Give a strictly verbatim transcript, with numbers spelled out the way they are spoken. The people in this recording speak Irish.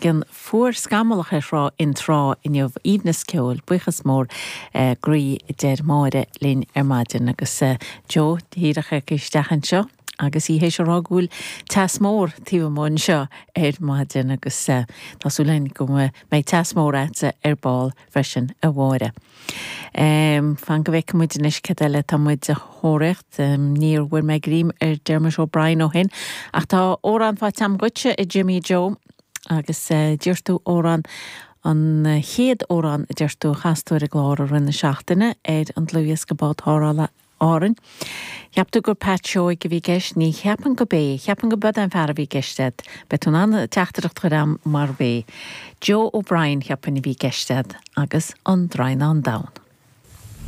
gan fuair scamalach rá in trá inniuh íbnas ceol buchas mór grí deir máire lín ar maidin agus Jo tíracha cistechan seo agus í hééis rágúil tas mór tíh mún seo ar maidin agus tású lein go méid tas mór aite ar báil freisin a bháire. Um, fan go bheith muid is cadile tá muid a hóirecht um, níor bhfuir me grím ar Dermot O'Brien ó hin ach tá órán fá tam goite i Jimmy Joe agus uh, dúirtú órán an uh, héad órán dúirtú chaúir a glár a rinne seachtaine ar an luas go bád hárála áran. Cheaptú gur Pat Shea go bhí geist ní cheapan go bé, cheapan go bud an fear a bhí geistad, betún an teachtarach go ram mar bé. Joe O'Brien cheapan i bhí geistad agus an drain an dain.